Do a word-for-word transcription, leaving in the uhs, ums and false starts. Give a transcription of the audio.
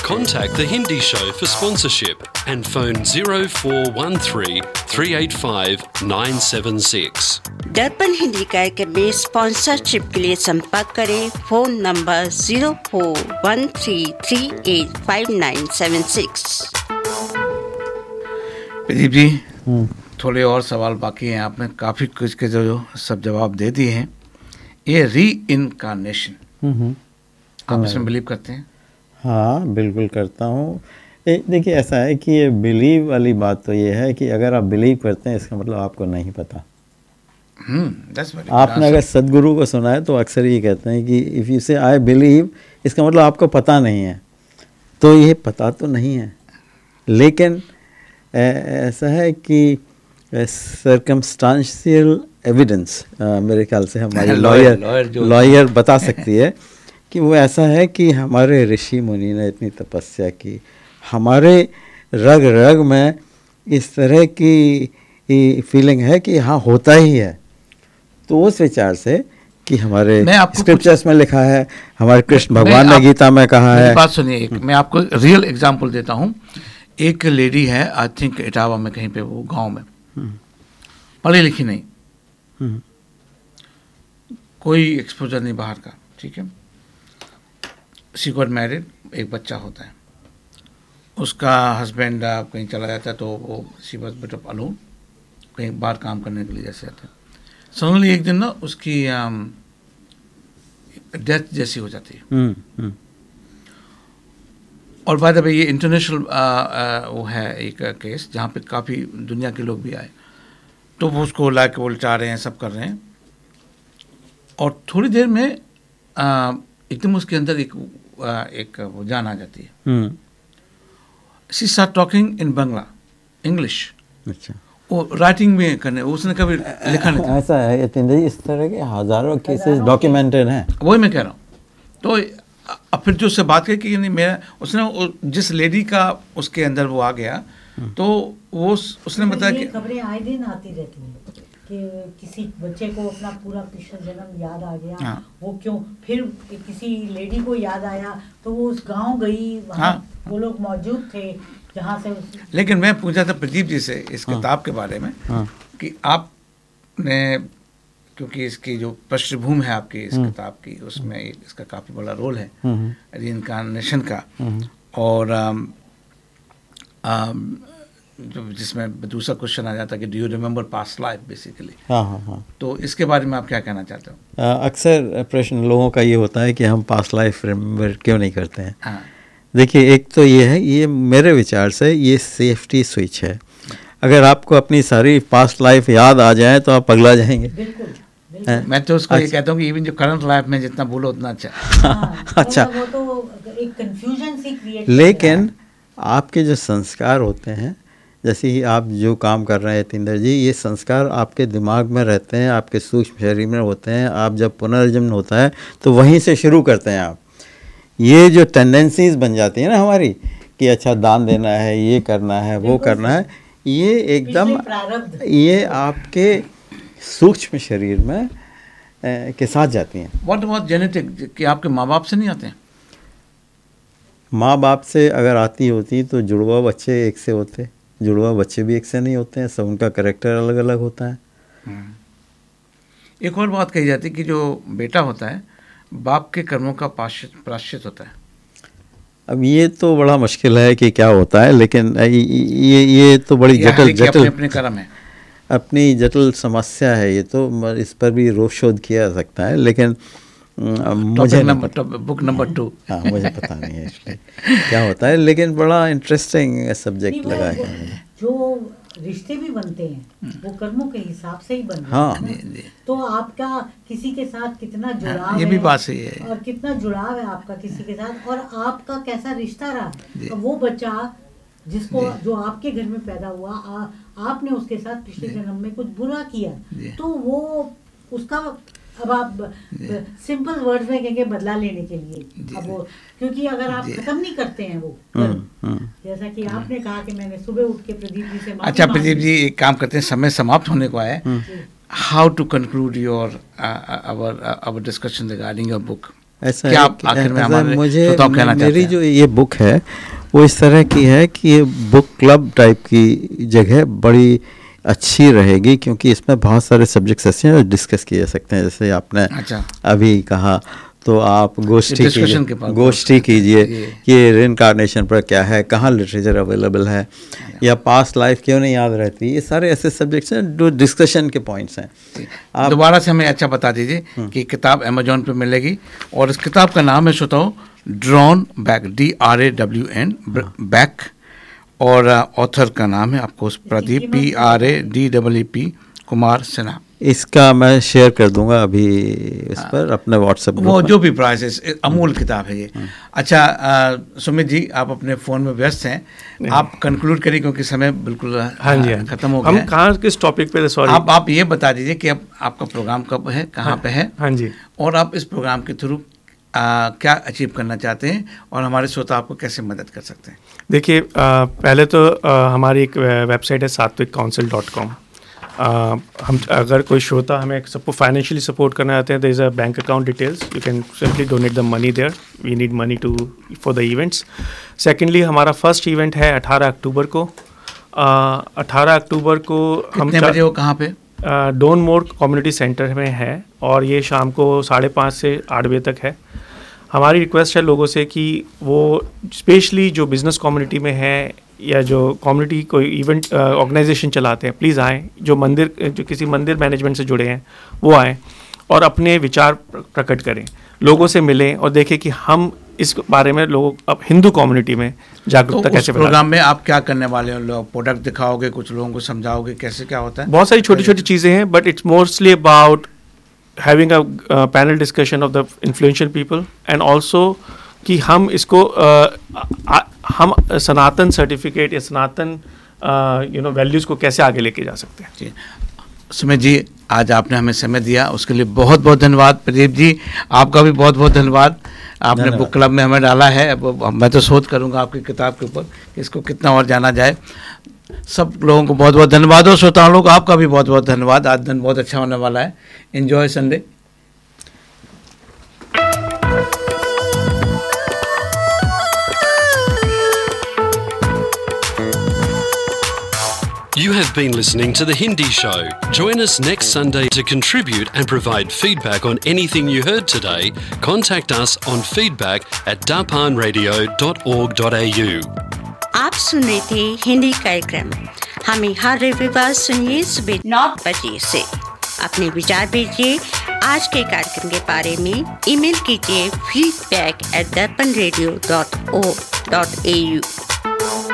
Contact the Hindi Show for sponsorship and phone zero four one three, three eight five, nine seven six. दर्पण हिंदी कार्यक्रम में sponsorship के लिए संपर्क करें phone number zero four one three three eight five nine seven six. Pradeep ji, थोड़े और सवाल बाकी हैं। आपने काफ़ी कुछ के जो, जो सब जवाब दे दिए हैं। ये री इनकारनेशन, आप इसमें बिलीव करते हैं? हाँ, बिल्कुल करता हूँ। देखिए, ऐसा है कि ये बिलीव वाली बात तो ये है कि अगर आप बिलीव करते हैं इसका मतलब आपको नहीं पता। hmm, आपने अगर सदगुरु को सुना है तो अक्सर ये कहते हैं कि इफ़ यू से आई बिलीव, इसका मतलब आपको पता नहीं है। तो ये पता तो नहीं है, लेकिन ऐसा है कि सर्कमस्टांशियल एविडेंस मेरे ख्याल से हमारी लॉयर लॉयर बता सकती है कि वो ऐसा है कि हमारे ऋषि मुनि ने इतनी तपस्या की, हमारे रग रग में इस तरह की फीलिंग है कि हाँ होता ही है। तो उस विचार से कि हमारे स्क्रिप्चर्स में लिखा है, हमारे कृष्ण भगवान ने गीता में कहा है। बात सुनिए, एक मैं आपको रियल एग्जांपल देता हूँ। एक लेडी है, आई थिंक इटावा में कहीं पे, वो गांव में, पढ़ी लिखी नहीं, कोई एक्सपोजर नहीं बाहर का, ठीक है। शी गॉट मैरिड, एक बच्चा होता है। उसका हस्बैंड कहीं चला जाता है तो वो she was bit of alone, कहीं बाहर काम करने के लिए जैसे आते हैं। सडनली एक दिन ना उसकी डेथ जैसी हो जाती है। हुँ, हुँ. और बाय द वे ये इंटरनेशनल वो है एक केस जहाँ पे काफ़ी दुनिया के लोग भी आए, तो वो उसको ला के वो लिटा रहे हैं, सब कर रहे हैं। और थोड़ी देर में एकदम उसके अंदर एक आ, एक वो जान आ जाती है। She start talking in Bangla, English. अच्छा। वो राइटिंग में करने, उसने कभी लिखा नहीं था। ऐसा है यतीन्द्र जी, इस तरह के हजारों केसेस डॉक्यूमेंटेड हैं। वही मैं कह रहा हूँ। तो अब फिर जो उससे बात की कि नहीं, मेरा उसने जिस लेडी का उसके अंदर वो आ गया, तो वो उसने बताया कि खबरें आए दिन आती रहती हैं कि किसी बच्चे को अपना पूरा पिछला जन्म याद आ गया। हाँ। वो क्यों, फिर किसी लेडी को याद आया तो वो उस गांव गई, वहाँ हाँ। वो लोग मौजूद थे जहाँ से उस... लेकिन मैं पूछा था प्रदीप जी से इस हाँ। किताब के बारे में हाँ। कि आपने, क्योंकि इसकी जो पृष्ठभूमि है आपकी इस किताब की, उसमें इसका काफ़ी बड़ा रोल है रीइंकार्नेशन का। और आम, आम, जो जिसमें दूसरा क्वेश्चन आ जाता है कि do you remember past life basically. हाँ हाँ हाँ। तो इसके बारे में आप क्या कहना चाहते हो? अक्सर प्रश्न लोगों का ये होता है कि हम पास्ट लाइफ रिमेंबर क्यों नहीं करते हैं। हाँ। देखिए, एक तो ये है, ये मेरे विचार से ये सेफ्टी स्विच है। अगर आपको अपनी सारी पास्ट लाइफ याद आ जाए तो आप पगला जाएंगे। बिल्कुल, बिल्कुल। मैं तो उसको अच्छा। ये कहता हूँ कि इवन जो करंट लाइफ में जितना बोलो उतना अच्छा। हाँ, अच्छा, वो तो एक कंफ्यूजन सी क्रिएट। लेकिन आपके जो संस्कार होते हैं, जैसे ही आप जो काम कर रहे हैं यतीन्द्र जी, ये संस्कार आपके दिमाग में रहते हैं, आपके सूक्ष्म शरीर में होते हैं। आप जब पुनर्जन्म होता है तो वहीं से शुरू करते हैं आप। ये जो टेंडेंसीज बन जाती है ना हमारी कि अच्छा दान देना है, ये करना है, वो करना है, ये एकदम ये आपके सूक्ष्म शरीर में ए, के साथ जाती हैं। व्हाट अबाउट जेनेटिक, कि आपके माँ बाप से नहीं आते हैं? माँ बाप से अगर आती होती तो जुड़वा बच्चे एक से होते, जुड़वा बच्चे भी एक से नहीं होते हैं, सब उनका कैरेक्टर अलग अलग होता है। एक और बात कही जाती है कि जो बेटा होता है बाप के कर्मों का प्रायश्चित होता है। अब ये तो बड़ा मुश्किल है कि क्या होता है, लेकिन ये ये तो बड़ी जटिल जटिल अपने कर्म है, अपनी जटिल समस्या है। ये तो इस पर भी रोक शोध किया जा सकता है, लेकिन मुझे नंबर बुक नंबर टू हाँ मुझे पता नहीं है इसलिए क्या होता है, लेकिन बड़ा इंटरेस्टिंग सब्जेक्ट लगा है मुझे। जो रिश्ते भी बनते हैं वो कर्मों के हिसाब से ही बनते हैं। हाँ, तो आपका किसी के साथ कितना जुड़ाव हाँ, ये भी बात सही है, और कितना जुड़ाव है आपका किसी के साथ, और आपका कैसा रिश्ता रहा। वो बच्चा जिसको जो आपके घर में पैदा हुआ, आ, आपने उसके साथ पिछले जन्म में कुछ बुरा किया, तो वो उसका, अब आप सिंपल वर्ड्स में कहेंगे बदला लेने के लिए। अब वो, क्योंकि अगर आप खत्म नहीं करते हैं वो कर्म, जैसा कि आपने कहा कि मैंने सुबह उठ के प्रदीप जी से, अच्छा प्रदीप जी एक काम करते हैं, समय समाप्त होने को आया। How to conclude your our our discussion regarding your book? ऐसा क्या है आप कि- आखिर में ऐसा हमारे मुझे श्रोताओं को कहना चाहते मेरी हैं? जो ये बुक है वो इस तरह की है कि ये बुक क्लब टाइप की जगह बड़ी अच्छी रहेगी, क्योंकि इसमें बहुत सारे सब्जेक्ट्स ऐसे हैं जो डिस्कस किए जा सकते हैं। जैसे आपने अच्छा। अभी कहा तो आप गोष्ठी डिस्कशन के कीजिए, पास गोष्ठी कीजिए ये। कि रिइंकार्नेशन पर क्या है, कहाँ लिटरेचर अवेलेबल है, या पास्ट लाइफ क्यों नहीं याद रहती। ये सारे ऐसे सब्जेक्ट्स हैं जो डिस्कशन के पॉइंट्स हैं। आप दोबारा से हमें अच्छा बता दीजिए कि किताब अमेजोन पे मिलेगी, और इस किताब का नाम है श्रोताओ drawn back, D R A W N back, और ऑथर का नाम है आपको Pradeep, P R A D W P Kumar Sinha. इसका मैं शेयर कर दूंगा अभी इस पर अपने व्हाट्सएप वो जो भी प्राइस है, अमूल किताब है ये। अच्छा अ, सुमित जी, आप अपने फ़ोन में व्यस्त हैं, आप कंक्लूड करिए क्योंकि समय बिल्कुल हाँ जी, हाँ जी। खत्म हो गया हम है। कहाँ किस टॉपिक पे, सॉरी आप आप ये बता दीजिए कि अब आपका प्रोग्राम कब है, कहाँ पे है, हाँ जी, और आप इस प्रोग्राम के थ्रू क्या अचीव करना चाहते हैं, और हमारे श्रोता आपको कैसे मदद कर सकते हैं? देखिए पहले तो आ, हमारी एक वेबसाइट है सात्विक काउंसिल डॉट कॉम। हम अगर कोई श्रोता हमें सपोर्ट फाइनेंशियली सपोर्ट करना चाहते हैं, there is a bank account details, you can simply donate the money there, we need money to for the events. Secondly हमारा फर्स्ट इवेंट है अठारह अक्टूबर को। अठारह अक्टूबर को हम कितने बजे हो, कहाँ पे? डोन मोर कम्युनिटी सेंटर में है, और ये शाम को साढ़े पाँच से आठ बजे तक है। हमारी रिक्वेस्ट है लोगों से कि वो स्पेशली जो बिज़नेस कम्युनिटी में है या जो कम्युनिटी कोई इवेंट ऑर्गेनाइजेशन चलाते हैं, प्लीज़ आएँ। जो मंदिर जो किसी मंदिर मैनेजमेंट से जुड़े हैं वो आएँ और अपने विचार प्रकट करें, लोगों से मिलें और देखें कि हम इस बारे में लोगों अब हिंदू कम्युनिटी में जागरूकता तो कैसे उस प्रोग्राम में आप क्या करने वाले हो? लोग प्रोडक्ट दिखाओगे, कुछ लोगों को समझाओगे कैसे क्या होता है? बहुत सारी छोटी छोटी चीज़ें हैं, but it's mostly about having a panel discussion of the influential people, and also कि हम इसको uh, हम सनातन सर्टिफिकेट या सनातन यू नो वैल्यूज़ को कैसे आगे लेके जा सकते हैं। जी सुमित जी, आज आपने हमें समय दिया, उसके लिए बहुत बहुत धन्यवाद। प्रदीप जी, आपका भी बहुत बहुत धन्यवाद। आपने बुक क्लब में हमें डाला है, अब मैं तो शोध करूंगा आपकी किताब के ऊपर कि इसको कितना और जाना जाए। सब लोगों को बहुत बहुत धन्यवाद, और श्रोताओं लोग आपका भी बहुत बहुत धन्यवाद। आज दिन बहुत अच्छा होने वाला है। Enjoy Sunday. You have been listening to The Hindi Show. Join us next Sunday to contribute and provide feedback on anything you heard today. Contact us on feedback at darpan radio dot org dot a u. आप सुन रहे थे हिंदी कार्यक्रम। हमें हर रविवार सुनिए सुबह नौ बजे से। अपने विचार भेजिए आज के कार्यक्रम के बारे में। ईमेल कीजिए feedback at darpan radio dot org dot a u।